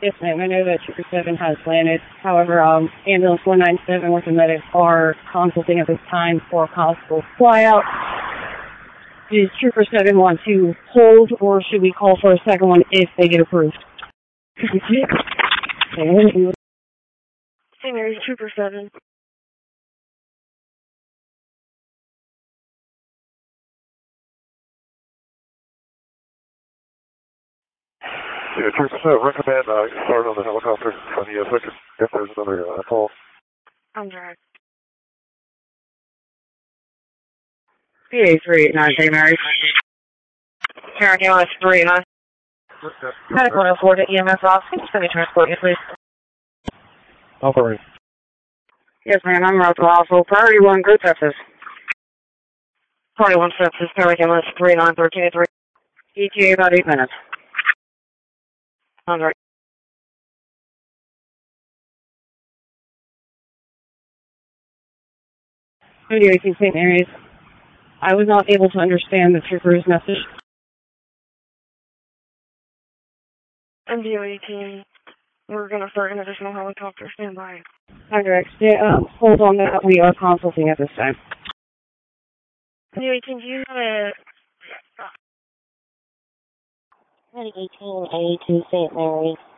Yes, ma'am. I know that Trooper 7 has landed. However, ambulance 197 with the medics are consulting at this time for a possible flyout. Does Trooper 7 want to hold, or should we call for a second one if they get approved? Hey, Mary, Trooper 7. Yeah, Trooper 7, recommend start on the helicopter on the second if there's another call. I'm driving. PA 389, St. Mary's. Karen, US 389. Medic 104 to EMS office. Can you transport you, please? Operate. Yes, ma'am. I'm Roswell Hospital. Priority 1, go Texas. Party 1 Texas, Karen, US 39, 1383. ETA about 8 minutes. I'm right. Radio 18 St. Mary's. I was not able to understand the trooper's message. MDO 18. We're going to start an additional helicopter. Stand by. Direct. Hold on that. We are consulting at this time. MDO 18, do you have a... Medic 18, A2 St. Mary's.